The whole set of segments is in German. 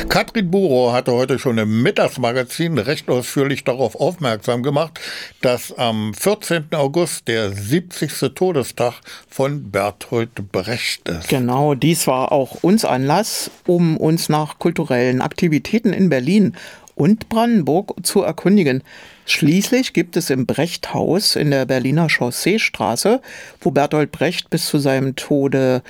Katrin Burow hatte heute schon im Mittagsmagazin recht ausführlich darauf aufmerksam gemacht, dass am 14. August der 70. Todestag von Bertolt Brecht ist. Genau, dies war auch uns Anlass, um uns nach kulturellen Aktivitäten in Berlin und Brandenburg zu erkundigen. Schließlich gibt es im Brecht-Haus in der Berliner Chausseestraße, wo Bertolt Brecht bis zu seinem Tode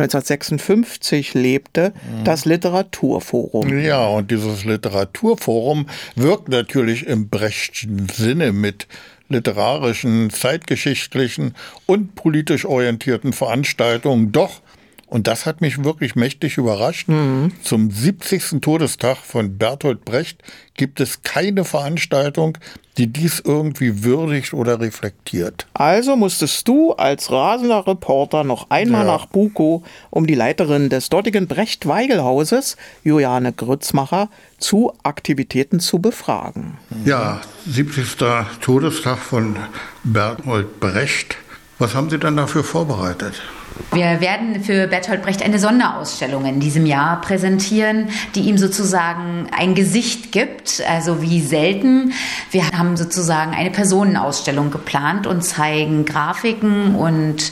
1956 lebte, das Literaturforum. Ja, und dieses Literaturforum wirkt natürlich im Brechtschen Sinne mit literarischen, zeitgeschichtlichen und politisch orientierten Veranstaltungen. Doch, und das hat mich wirklich mächtig überrascht, zum 70. Todestag von Bertolt Brecht gibt es keine Veranstaltung, die dies irgendwie würdigt oder reflektiert. Also musstest du als rasender Reporter noch einmal nach Bukow, um die Leiterin des dortigen Brecht-Weigel-Hauses, Juliane Grützmacher, zu Aktivitäten zu befragen. Ja, 70. Todestag von Bertolt Brecht. Was haben Sie dann dafür vorbereitet? Wir werden für Bertolt Brecht eine Sonderausstellung in diesem Jahr präsentieren, die ihm sozusagen ein Gesicht gibt, also wie selten. Wir haben sozusagen eine Personenausstellung geplant und zeigen Grafiken und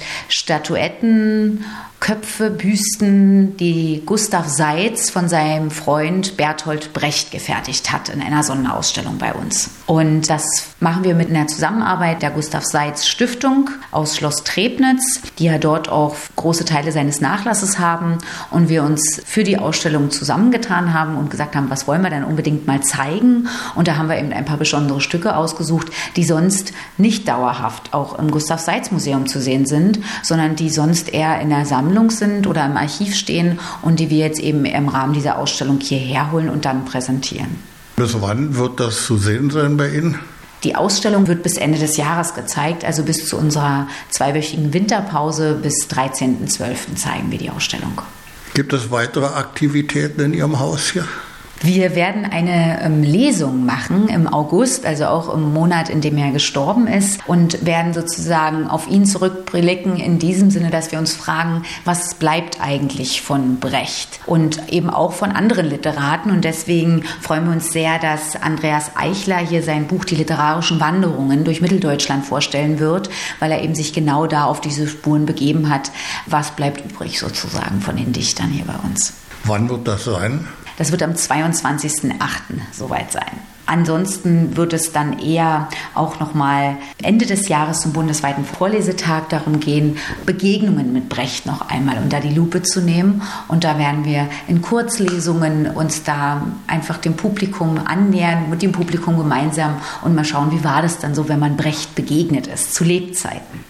Statuetten, Köpfe, Büsten, die Gustav Seitz von seinem Freund Bertolt Brecht gefertigt hat in einer Sonderausstellung bei uns. Und das machen wir mit einer Zusammenarbeit der Gustav Seitz Stiftung aus Schloss Trebnitz, die ja dort auch große Teile seines Nachlasses haben, und wir uns für die Ausstellung zusammengetan haben und gesagt haben, was wollen wir denn unbedingt mal zeigen? Und da haben wir eben ein paar besondere Stücke ausgesucht, die sonst nicht dauerhaft auch im Gustav Seitz Museum zu sehen sind, sondern die sonst eher in der Sammlung sind oder im Archiv stehen und die wir jetzt eben im Rahmen dieser Ausstellung hierher holen und dann präsentieren. Bis wann wird das zu sehen sein bei Ihnen? Die Ausstellung wird bis Ende des Jahres gezeigt, also bis zu unserer 2-wöchigen Winterpause bis 13.12. zeigen wir die Ausstellung. Gibt es weitere Aktivitäten in Ihrem Haus hier? Wir werden eine Lesung machen im August, also auch im Monat, in dem er gestorben ist, und werden sozusagen auf ihn zurückblicken in diesem Sinne, dass wir uns fragen, was bleibt eigentlich von Brecht und eben auch von anderen Literaten. Und deswegen freuen wir uns sehr, dass Andreas Eichler hier sein Buch Die literarischen Wanderungen durch Mitteldeutschland vorstellen wird, weil er eben sich genau da auf diese Spuren begeben hat. Was bleibt übrig sozusagen von den Dichtern hier bei uns? Wann wird das sein? Das wird am 22.08. soweit sein. Ansonsten wird es dann eher auch nochmal Ende des Jahres zum bundesweiten Vorlesetag darum gehen, Begegnungen mit Brecht noch einmal unter die Lupe zu nehmen. Und da werden wir in Kurzlesungen uns da einfach dem Publikum annähern, mit dem Publikum gemeinsam, und mal schauen, wie war das dann so, wenn man Brecht begegnet ist, zu Lebzeiten.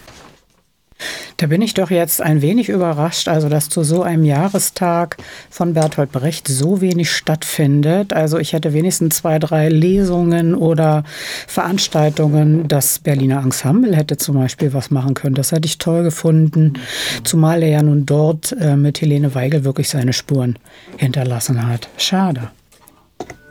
Da bin ich doch jetzt ein wenig überrascht, also dass zu so einem Jahrestag von Bertolt Brecht so wenig stattfindet. Also ich hätte wenigstens 2, 3 Lesungen oder Veranstaltungen. Das Berliner Ensemble hätte zum Beispiel was machen können. Das hätte ich toll gefunden, zumal er ja nun dort mit Helene Weigel wirklich seine Spuren hinterlassen hat. Schade.